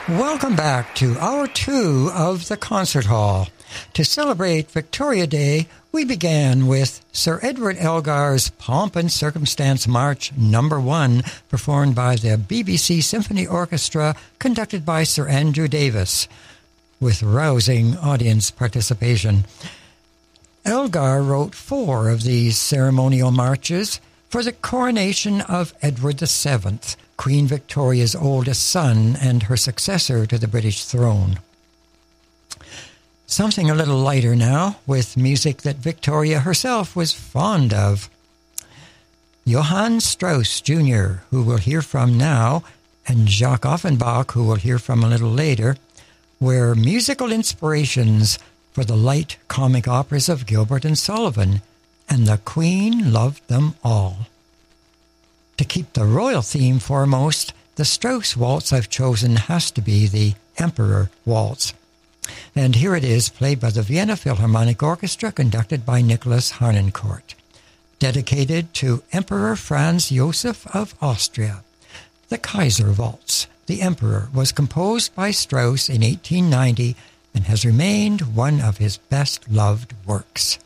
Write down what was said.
Welcome back to Hour 2 of the Concert Hall. To celebrate Victoria Day, we began with Sir Edward Elgar's Pomp and Circumstance March No. 1, performed by the BBC Symphony Orchestra, conducted by Sir Andrew Davis, with rousing audience participation. Elgar wrote 4 of these ceremonial marches for the coronation of Edward VII, Queen Victoria's oldest son and her successor to the British throne. Something a little lighter now, with music that Victoria herself was fond of. Johann Strauss Jr., who we'll hear from now, and Jacques Offenbach, who we'll hear from a little later, were musical inspirations for the light comic operas of Gilbert and Sullivan, and the Queen loved them all. To keep the royal theme foremost, the Strauss waltz I've chosen has to be the Emperor Waltz. And here it is, played by the Vienna Philharmonic Orchestra, conducted by Nicholas Harnoncourt. Dedicated to Emperor Franz Joseph of Austria. The Kaiser Waltz, The Emperor, was composed by Strauss in 1890 and has remained one of his best-loved works.